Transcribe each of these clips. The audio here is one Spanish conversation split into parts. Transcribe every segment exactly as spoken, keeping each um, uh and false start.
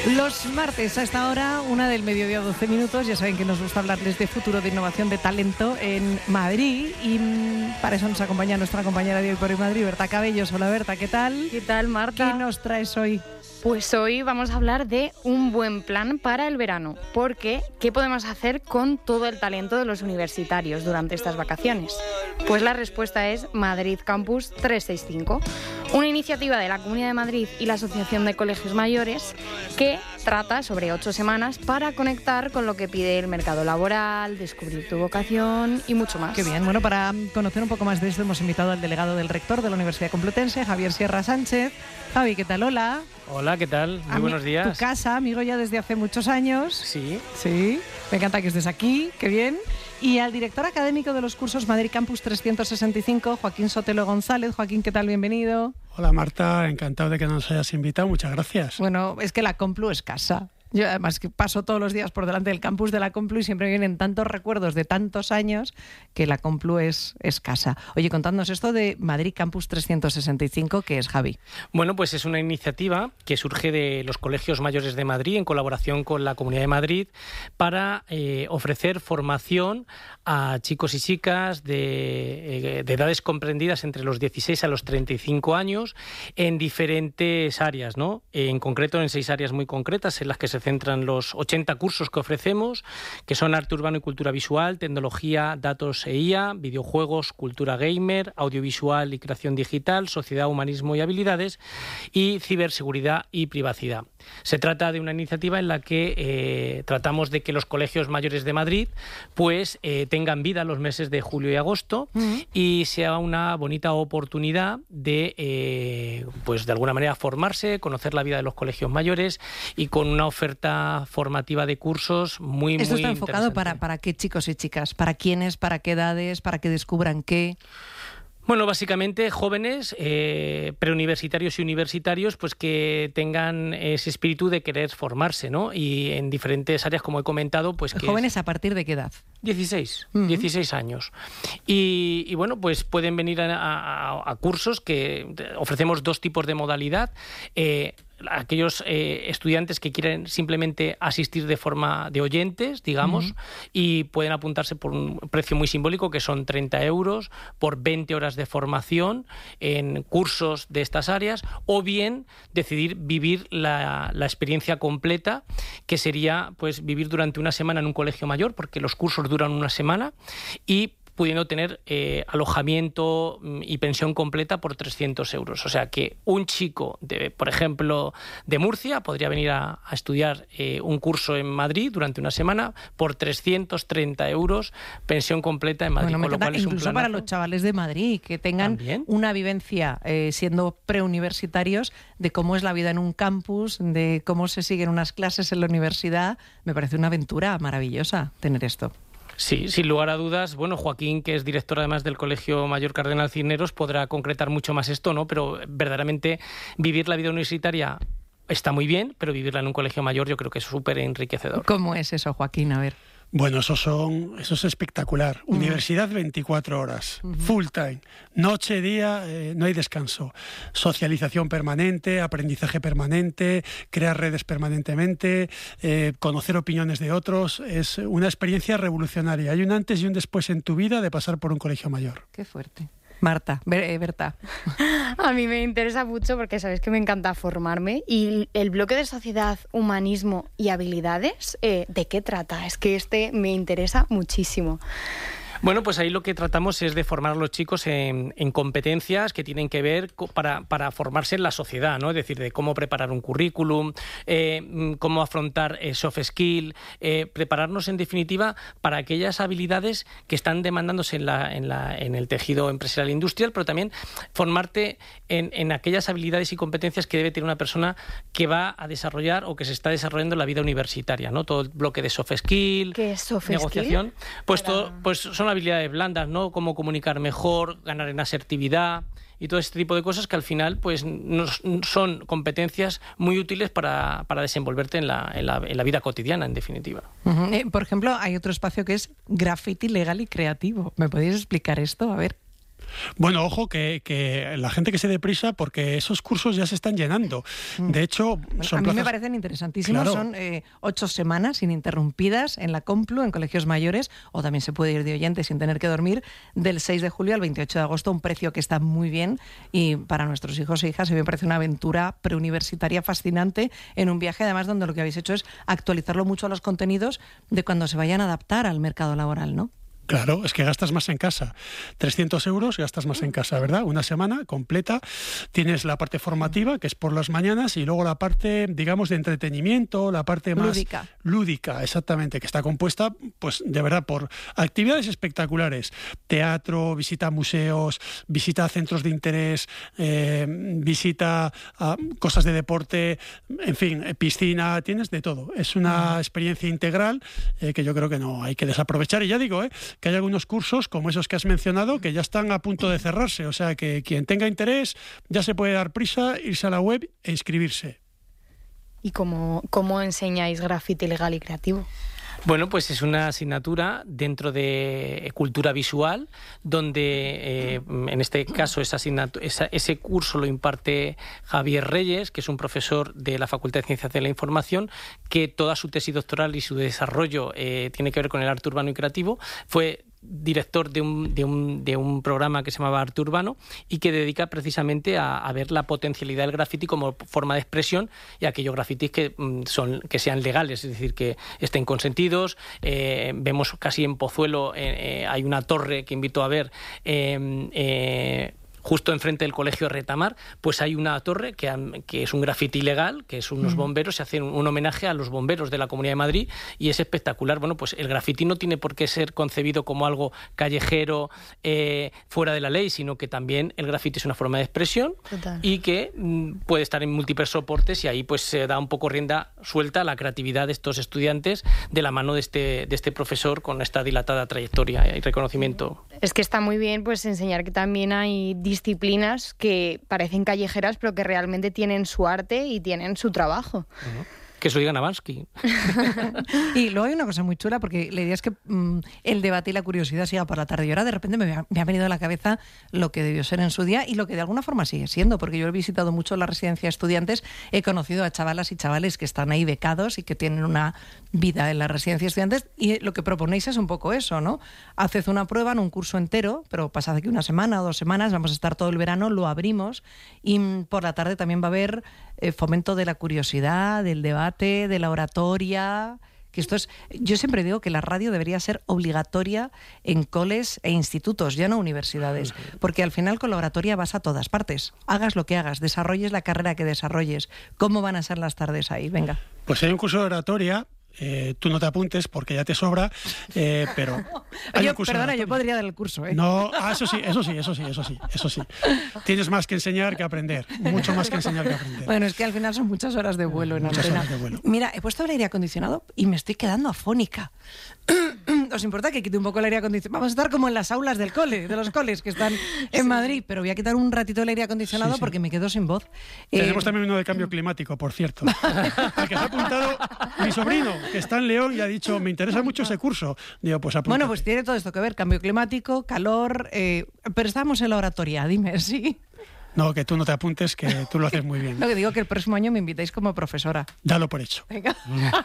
Los martes a esta hora, una del mediodía, doce minutos, ya saben que nos gusta hablarles de futuro, de innovación, de talento en Madrid, y mmm, para eso nos acompaña nuestra compañera de Hoy por Hoy Madrid, Berta Cabellos. Hola Berta, ¿qué tal? ¿Qué tal, Marta? ¿Qué nos traes hoy? Pues hoy vamos a hablar de un buen plan para el verano, porque ¿qué podemos hacer con todo el talento de los universitarios durante estas vacaciones? Pues la respuesta es Madrid Campus trescientos sesenta y cinco, una iniciativa de la Comunidad de Madrid y la Asociación de Colegios Mayores que trata sobre ocho semanas para conectar con lo que pide el mercado laboral, descubrir tu vocación y mucho más. Qué bien. Bueno, para conocer un poco más de esto hemos invitado al delegado del rector de la Universidad Complutense, Javier Sierra Sánchez. Javi, ¿qué tal? Hola. Hola, ¿qué tal? Muy Ami- buenos días. Tu casa, amigo ya desde hace muchos años. Sí. Sí, me encanta que estés aquí, qué bien. Y al director académico de los cursos Madrid Campus trescientos sesenta y cinco, Joaquín Sotelo González. Joaquín, ¿qué tal? Bienvenido. Hola Marta, encantado de que nos hayas invitado, muchas gracias. Bueno, es que la Complu es casa. Yo además que paso todos los días por delante del campus de la Complu y siempre vienen tantos recuerdos de tantos años que la Complu es, es casa. Oye, contadnos esto de Madrid Campus trescientos sesenta y cinco, ¿qué es, Javi? Bueno, pues es una iniciativa que surge de los Colegios Mayores de Madrid en colaboración con la Comunidad de Madrid para eh, ofrecer formación a chicos y chicas de, eh, de edades comprendidas entre los dieciséis a los treinta y cinco años en diferentes áreas, ¿no? En concreto en seis áreas muy concretas en las que se centran los ochenta cursos que ofrecemos, que son arte urbano y cultura visual, tecnología, datos e I A, videojuegos, cultura gamer, audiovisual y creación digital, sociedad, humanismo y habilidades, y ciberseguridad y privacidad. Se trata de una iniciativa en la que eh, tratamos de que los colegios mayores de Madrid pues eh, tengan vida los meses de julio y agosto, uh-huh. y sea una bonita oportunidad de eh, pues de alguna manera formarse, conocer la vida de los colegios mayores y con una oferta formativa de cursos muy, Esto muy está enfocado para, para qué chicos y chicas, para quiénes, para qué edades, para que descubran qué. Bueno, básicamente jóvenes, eh, preuniversitarios y universitarios, pues que tengan ese espíritu de querer formarse, ¿no? Y en diferentes áreas, como he comentado, pues que ¿Jóvenes es a partir de qué edad? dieciséis, Uh-huh. dieciséis años. Y, y bueno, pues pueden venir a, a, a cursos que ofrecemos dos tipos de modalidad. Eh, aquellos eh, estudiantes que quieren simplemente asistir de forma de oyentes, digamos, uh-huh. y pueden apuntarse por un precio muy simbólico, que son treinta euros por veinte horas de formación en cursos de estas áreas, o bien decidir vivir la, la experiencia completa, que sería pues vivir durante una semana en un colegio mayor, porque los cursos duran una semana, y pudiendo tener eh, alojamiento y pensión completa por trescientos euros. O sea que un chico, de, por ejemplo, de Murcia, podría venir a, a estudiar eh, un curso en Madrid durante una semana por trescientos treinta euros, pensión completa en Madrid. Bueno, me con lo encanta, cual es un incluso planazo. para los chavales de Madrid, que tengan ¿También? Una vivencia eh, siendo preuniversitarios de cómo es la vida en un campus, de cómo se siguen unas clases en la universidad. Me parece una aventura maravillosa tener esto. Sí, sin lugar a dudas. Bueno, Joaquín, que es director además del Colegio Mayor Cardenal Cisneros, podrá concretar mucho más esto, ¿no? Pero verdaderamente vivir la vida universitaria está muy bien, pero vivirla en un colegio mayor yo creo que es súper enriquecedor. ¿Cómo es eso, Joaquín? A ver. Bueno, eso, son, eso es espectacular. Uh-huh. Universidad veinticuatro horas, uh-huh. full time, noche, día, eh, no hay descanso. Socialización permanente, aprendizaje permanente, crear redes permanentemente, eh, conocer opiniones de otros. Es una experiencia revolucionaria. Hay un antes y un después en tu vida de pasar por un colegio mayor. Qué fuerte. Marta, Berta. A mí me interesa mucho porque sabes que me encanta formarme, y el bloque de sociedad, humanismo y habilidades, eh, ¿de qué trata? Es que este me interesa muchísimo. Bueno, pues ahí lo que tratamos es de formar a los chicos en, en competencias que tienen que ver co- para, para formarse en la sociedad, ¿no? Es decir, de cómo preparar un currículum, eh, cómo afrontar eh, soft skill, eh, prepararnos en definitiva para aquellas habilidades que están demandándose en, la, en, la, en el tejido empresarial e industrial, pero también formarte en, en aquellas habilidades y competencias que debe tener una persona que va a desarrollar o que se está desarrollando en la vida universitaria, ¿no? Todo el bloque de soft skill, ¿Qué es soft negociación, skill? pues, Para... todo, pues son habilidades blandas, ¿no? Cómo comunicar mejor, ganar en asertividad y todo este tipo de cosas que al final pues nos, son competencias muy útiles para, para desenvolverte en la, en, la, en la vida cotidiana, en definitiva. Uh-huh. Eh, por ejemplo, hay otro espacio que es graffiti legal y creativo. ¿Me podéis explicar esto? A ver. Bueno, ojo, que, que la gente que se dé prisa, porque esos cursos ya se están llenando. De hecho, bueno, son a mí plazas... me parecen interesantísimos. Claro. Son eh, ocho semanas ininterrumpidas en la Complu, en colegios mayores, o también se puede ir de oyente sin tener que dormir, del seis de julio al veintiocho de agosto, un precio que está muy bien y para nuestros hijos e hijas a mí me parece una aventura preuniversitaria fascinante en un viaje, además, donde lo que habéis hecho es actualizarlo mucho a los contenidos de cuando se vayan a adaptar al mercado laboral, ¿no? Claro, es que gastas más en casa. trescientos euros gastas más en casa, ¿verdad? Una semana completa. Tienes la parte formativa, que es por las mañanas, y luego la parte, digamos, de entretenimiento, la parte más lúdica. Lúdica, exactamente, que está compuesta, pues, de verdad, por actividades espectaculares. Teatro, visita a museos, visita a centros de interés, eh, visita a cosas de deporte, en fin, piscina, tienes de todo. Es una experiencia integral eh, que yo creo que no hay que desaprovechar. Y ya digo, eh, que hay algunos cursos, como esos que has mencionado, que ya están a punto de cerrarse. O sea, que quien tenga interés ya se puede dar prisa, irse a la web e inscribirse. ¿Y cómo, cómo enseñáis grafiti legal y creativo? Bueno, pues es una asignatura dentro de cultura visual, donde eh, en este caso esa esa, ese curso lo imparte Javier Reyes, que es un profesor de la Facultad de Ciencias de la Información, que toda su tesis doctoral y su desarrollo eh, tiene que ver con el arte urbano y creativo. Fue director de un, de, un, de un programa que se llamaba Arte Urbano y que dedica precisamente a, a ver la potencialidad del graffiti como forma de expresión y aquellos grafitis que, son, que sean legales, es decir, que estén consentidos. Eh, vemos casi en Pozuelo, eh, eh, hay una torre que invito a ver, eh, eh, justo enfrente del Colegio Retamar, pues hay una torre que, que es un grafiti ilegal, que es unos bomberos, se hace un, un homenaje a los bomberos de la Comunidad de Madrid y es espectacular. Bueno, pues el grafiti no tiene por qué ser concebido como algo callejero, eh, fuera de la ley, sino que también el grafiti es una forma de expresión. Total. Y que mm, puede estar en múltiples soportes y ahí pues se da un poco rienda suelta a la creatividad de estos estudiantes de la mano de este, de este profesor con esta dilatada trayectoria y reconocimiento. Es que está muy bien pues enseñar que también hay disciplinas que parecen callejeras pero que realmente tienen su arte y tienen su trabajo. Uh-huh. Que eso diga Navansky. Y luego hay una cosa muy chula, porque la idea es que mmm, el debate y la curiosidad siga por la tarde. Y ahora de repente me ha, me ha venido a la cabeza lo que debió ser en su día y lo que de alguna forma sigue siendo, porque yo he visitado mucho la residencia de estudiantes, he conocido a chavalas y chavales que están ahí becados y que tienen una vida en la residencia de estudiantes y lo que proponéis es un poco eso, ¿no? Haced una prueba en un curso entero, pero pasad aquí una semana o dos semanas, vamos a estar todo el verano, lo abrimos y mmm, por la tarde también va a haber eh, fomento de la curiosidad, del debate, de la oratoria, que esto es, yo siempre digo que la radio debería ser obligatoria en coles e institutos, ya no universidades, porque al final con la oratoria vas a todas partes, hagas lo que hagas, desarrolles la carrera que desarrolles. ¿Cómo van a ser las tardes ahí? Venga. Pues hay un curso de oratoria. Eh, tú no te apuntes porque ya te sobra, eh, pero hay yo, un curso perdona, yo podría dar el curso, ¿eh? No, ah, eso sí, eso sí, eso sí, eso sí, eso sí. Tienes más que enseñar que aprender, mucho más que enseñar que aprender. Bueno, es que al final son muchas horas de vuelo en muchas antena. horas de vuelo. Mira, he puesto el aire acondicionado y me estoy quedando afónica. ¿Os importa que quite un poco el aire acondicionado? Vamos a estar como en las aulas del cole, de los coles que están en sí. Madrid, pero voy a quitar un ratito el aire acondicionado sí, sí. porque me quedo sin voz. Tenemos eh... también uno de cambio climático, por cierto. Al que se ha apuntado mi sobrino, que está en León y ha dicho, me interesa mucho ese curso. Digo, pues apúntate. Bueno, pues tiene todo esto que ver, cambio climático, calor, eh, pero estamos en la oratoria, dime, ¿sí? No, que tú no te apuntes, que tú lo haces muy bien. Lo que digo que el próximo año me invitáis como profesora. Dalo por hecho. Venga.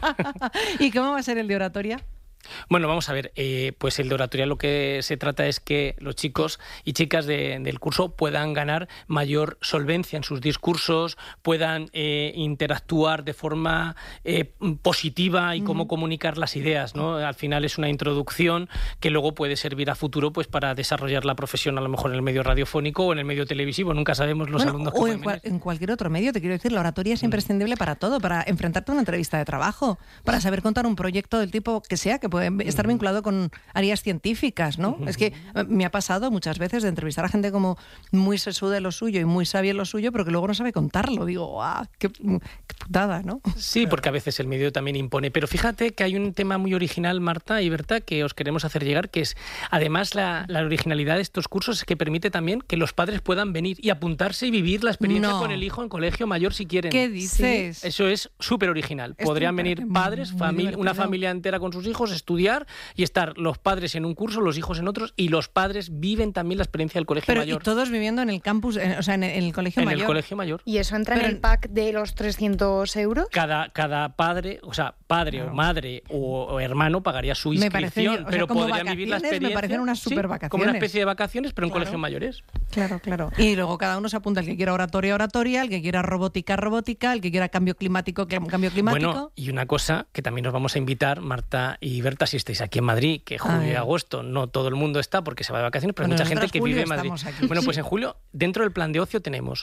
¿Y cómo va a ser el de oratoria? Bueno, vamos a ver, eh, pues el de oratoria lo que se trata es que los chicos y chicas de, del curso puedan ganar mayor solvencia en sus discursos, puedan eh, interactuar de forma eh, positiva y cómo uh-huh. comunicar las ideas, ¿no? Al final es una introducción que luego puede servir a futuro pues para desarrollar la profesión a lo mejor en el medio radiofónico o en el medio televisivo, nunca sabemos los bueno, alumnos que o en, cual, en cualquier otro medio, te quiero decir, la oratoria es imprescindible para todo, para enfrentarte a una entrevista de trabajo, para saber contar un proyecto del tipo que sea, que puede estar vinculado con áreas científicas, ¿no? Uh-huh. Es que me ha pasado muchas veces de entrevistar a gente como muy sesuda en lo suyo y muy sabia en lo suyo, pero que luego no sabe contarlo. Digo, ¡ah! Qué, qué disputada, ¿no? Sí, porque a veces el medio también impone. Pero fíjate que hay un tema muy original, Marta y Berta, que os queremos hacer llegar, que es, además, la, la originalidad de estos cursos es que permite también que los padres puedan venir y apuntarse y vivir la experiencia No. con el hijo en colegio mayor si quieren. ¿Qué dices? Sí, eso es súper original. Esto Podrían me venir parece padres, muy fami- divertido. una familia entera con sus hijos, estudiar y estar los padres en un curso, los hijos en otros, y los padres viven también la experiencia del colegio Pero mayor. y todos viviendo en el campus, en- o sea, en el, en el colegio en mayor. el colegio mayor. ¿Y eso entra Pero en el pack de los trescientos euros? Cada, cada padre, o sea, padre Claro. o madre o, o hermano pagaría su Me inscripción, parece, o sea, pero como podrían vivir la vacaciones, me experiencia. parecen unas sí, supervacaciones. como una especie de vacaciones, pero en Claro. colegios mayores. Claro, claro. Y luego cada uno se apunta, el que quiera oratoria, oratoria, el que quiera robótica, robótica, el que quiera cambio climático, cam- cambio climático. Bueno, y una cosa que también nos vamos a invitar, Marta y Berta, si estáis aquí en Madrid, que julio y ver. agosto no todo el mundo está porque se va de vacaciones, pero Bueno, hay mucha gente nosotras, que julio, vive en Madrid. estamos aquí. Bueno, pues Sí. en julio, dentro del plan de ocio tenemos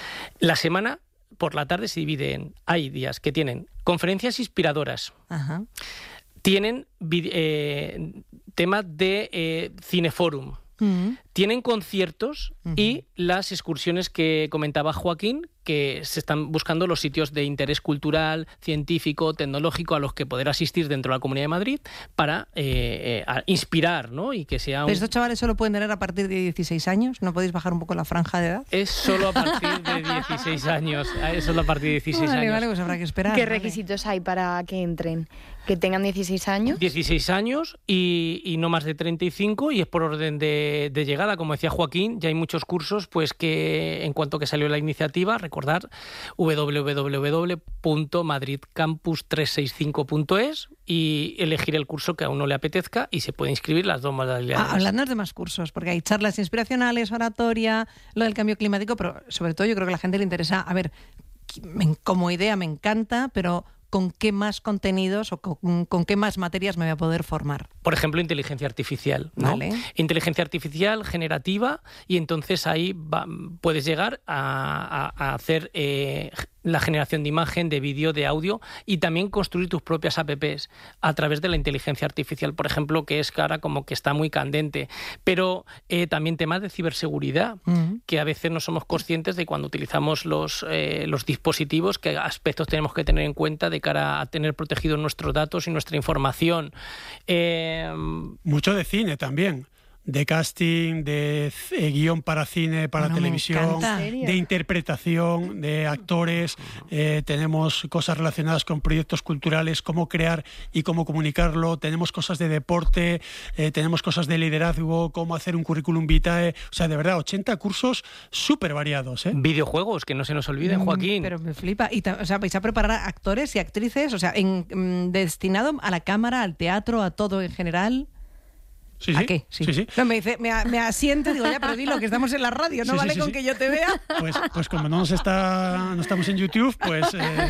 la semana, por la tarde se divide en, hay días que tienen conferencias inspiradoras, Ajá. tienen vid- eh, temas de eh, cineforum, Mm. tienen conciertos y las excursiones que comentaba Joaquín, que se están buscando los sitios de interés cultural, científico, tecnológico a los que poder asistir dentro de la Comunidad de Madrid para eh, eh, a inspirar, ¿no? Y que sea un... Pero estos chavales solo pueden tener a partir de dieciséis años, ¿no podéis bajar un poco la franja de edad? Es solo a partir de dieciséis años. Es solo a partir de dieciséis vale, años. vale, pues habrá que esperar. ¿Qué vale. requisitos hay para que entren? ¿Que tengan dieciséis años? dieciséis años y, y no más de treinta y cinco, y es por orden de, de llegada. Como decía Joaquín, ya hay muchos cursos pues que en cuanto que salió la iniciativa, recordar doble u doble u doble u punto madrid campus trescientos sesenta y cinco punto es y elegir el curso que a uno le apetezca y se puede inscribir las dos modalidades. Ah, hablando de más cursos, porque hay charlas inspiracionales, oratoria, lo del cambio climático, pero sobre todo yo creo que a la gente le interesa, a ver, me- como idea me encanta, pero ¿con qué más contenidos o con, con qué más materias me voy a poder formar? Por ejemplo, inteligencia artificial, ¿no? Vale. Inteligencia artificial generativa, y entonces ahí va- puedes llegar a, a- a hacer eh, la generación de imagen, de vídeo, de audio, y también construir tus propias apps a través de la inteligencia artificial, por ejemplo, que es que ahora como que está muy candente. Pero eh, también temas de ciberseguridad, Mm. que a veces no somos conscientes de cuando utilizamos los, eh, los dispositivos, qué aspectos tenemos que tener en cuenta de cara a tener protegidos nuestros datos y nuestra información. Eh, Mucho de cine también. De casting, de eh, guión para cine, para Bueno, me televisión, encanta. ¿En serio? de interpretación, de actores. Eh, tenemos cosas relacionadas con proyectos culturales, cómo crear y cómo comunicarlo. Tenemos cosas de deporte, eh, tenemos cosas de liderazgo, cómo hacer un currículum vitae. O sea, de verdad, ochenta cursos súper variados, ¿eh? videojuegos, que no se nos olviden, Mm, Joaquín. Pero me flipa. Y, ta- o sea, vais a preparar a actores y actrices, o sea, en, mm, destinado a la cámara, al teatro, a todo en general. Sí, ¿A sí. qué? Sí. Sí, sí. No, me dice, me, a- me asiente, digo, ya, pero dilo, que estamos en la radio, no Sí, sí, vale sí, con sí. que yo te vea. Pues, pues como no nos está, no estamos en YouTube, pues, eh,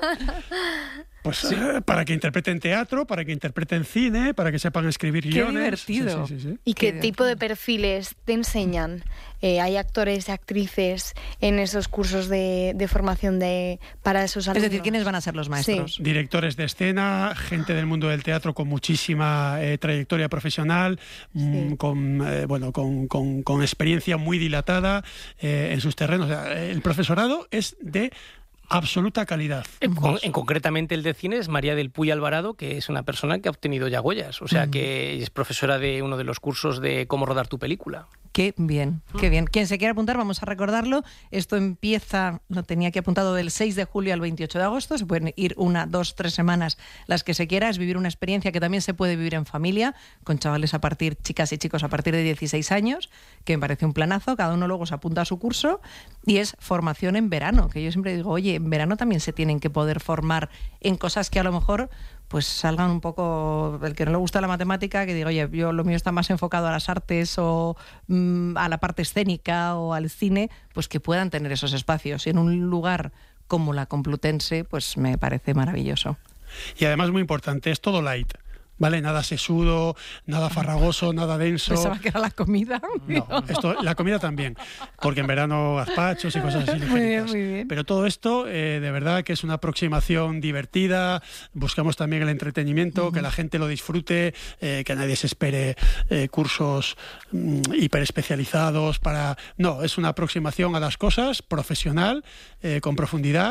pues eh, para que interpreten teatro, para que interpreten cine, para que sepan escribir Qué guiones. divertido. Sí, sí, sí, sí. ¿Y qué Qué tipo de perfiles te enseñan? Eh, ¿Hay actores y actrices en esos cursos de, de formación de, para esos Es alumnos? decir, ¿quiénes van a ser los maestros? Directores de escena, gente del mundo del teatro con muchísima eh, trayectoria profesional, mm, Sí. con eh, bueno, con, con- con experiencia muy dilatada eh, en sus terrenos. O sea, el profesorado es de absoluta calidad. En, con- en concretamente el de cine es María del Puy Alvarado, que es una persona que ha obtenido ya Goyas, o sea que es profesora de uno de los cursos de cómo rodar tu película. Qué bien, qué bien. Quien se quiera apuntar, vamos a recordarlo. Esto empieza, lo tenía aquí apuntado, del seis de julio al veintiocho de agosto. Se pueden ir una, dos, tres semanas, las que se quiera. Es vivir una experiencia que también se puede vivir en familia, con chavales a partir, chicas y chicos a partir de dieciséis años, que me parece un planazo. Cada uno luego se apunta a su curso y es formación en verano, que yo siempre digo, oye, en verano también se tienen que poder formar en cosas que a lo mejor pues salgan un poco, el que no le gusta la matemática, que diga, oye, yo lo mío está más enfocado a las artes o mm, a la parte escénica o al cine, pues que puedan tener esos espacios. Y en un lugar como la Complutense, pues me parece maravilloso. Y además muy importante, es todo light. ¿Vale? Nada sesudo, nada farragoso, nada denso. Pensaba que era la comida. No, esto, la comida también, porque en verano gazpachos y cosas así Muy bien, ligeritas. muy bien. Pero todo esto, eh, de verdad que es una aproximación divertida. Buscamos también el entretenimiento, uh-huh. que la gente lo disfrute, eh, que nadie se espere eh, cursos mm, hiperespecializados para... No, es una aproximación a las cosas profesional, eh, con profundidad,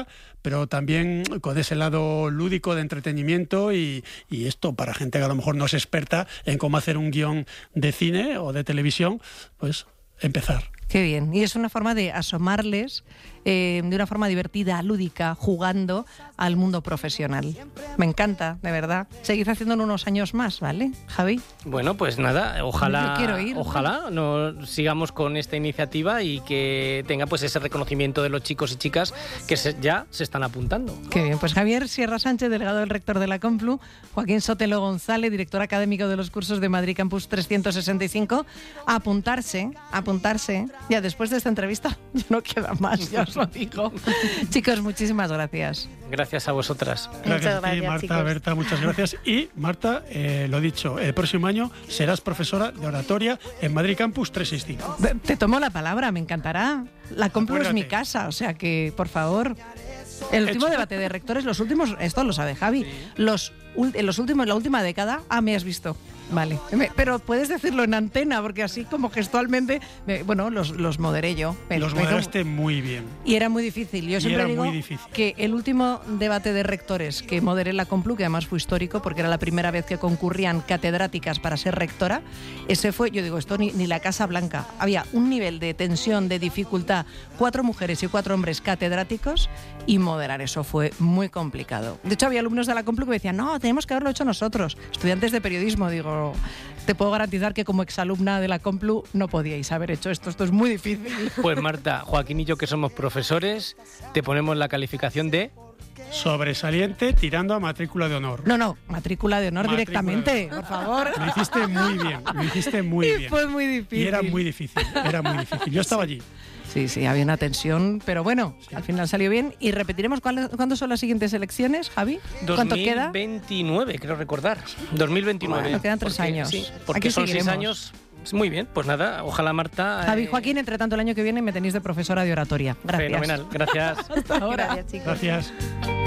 pero también con ese lado lúdico de entretenimiento y, y esto para gente que a lo mejor no es experta en cómo hacer un guión de cine o de televisión, pues empezar. Qué bien. Y es una forma de asomarles eh, de una forma divertida, lúdica, jugando al mundo profesional. Me encanta, de verdad. Seguid haciéndolo unos años más, ¿vale, Javi? Bueno, pues nada, ojalá, Yo quiero ir. ojalá no sigamos con esta iniciativa y que tenga pues ese reconocimiento de los chicos y chicas que se, ya se están apuntando. Qué bien. Pues Javier Sierra Sánchez, delegado del rector de la Complu, Joaquín Sotelo González, director académico de los cursos de Madrid Campus trescientos sesenta y cinco, a apuntarse, a apuntarse. Ya después de esta entrevista ya no queda más, ya os lo digo. Chicos, muchísimas gracias. Gracias a vosotras. Gracias a ti, gracias, Marta, chicos. Berta, muchas gracias. Y Marta, eh, lo dicho, el próximo año serás profesora de oratoria en Madrid Campus trescientos sesenta y cinco. Te tomo la palabra, me encantará. La Complu es mi Acuérdate. casa, o sea que, por favor. El último Hecho. debate de rectores, los últimos, esto lo sabe Javi, los, ul- en los últimos, la última década, ah, me has visto. Vale, Me- pero puedes decirlo en antena, porque así como gestualmente, me- bueno, los, los moderé yo. Me- Los me hizo- moderaste muy bien. Y era muy difícil. Yo Y siempre era digo muy difícil. que el último debate de rectores que moderé en la Complu, que además fue histórico porque era la primera vez que concurrían catedráticas para ser rectora, ese fue, yo digo, esto ni, ni la Casa Blanca. Había un nivel de tensión, de dificultad, cuatro mujeres y cuatro hombres catedráticos, y moderar eso fue muy complicado. De hecho, había alumnos de la Complu que me decían, no, tenemos que haberlo hecho nosotros, estudiantes de periodismo. Digo, te puedo garantizar que como exalumna de la Complu no podíais haber hecho esto, esto es muy difícil. Pues Marta, Joaquín y yo que somos profesores, te ponemos la calificación de... Sobresaliente tirando a matrícula de honor. No, no, matrícula de honor Matrícula directamente, de honor. por favor. Lo hiciste muy bien, lo hiciste muy Y bien. fue muy difícil. Y era muy difícil, era muy difícil. Yo estaba allí. Sí, sí, había una tensión, pero bueno, al final salió bien. Y repetiremos cuáles- cuándo son las siguientes elecciones, Javi. ¿Cuánto queda? dos mil veintinueve, creo recordar. dos mil veintinueve. Bueno, quedan tres Porque- años. Sí, porque Aquí son seis seguiremos. años. Muy bien, pues nada, ojalá Marta... Javi, eh, Joaquín, entre tanto el año que viene me tenéis de profesora de oratoria. Gracias. Fenomenal, gracias. Hasta ahora. Gracias, chicos. Gracias.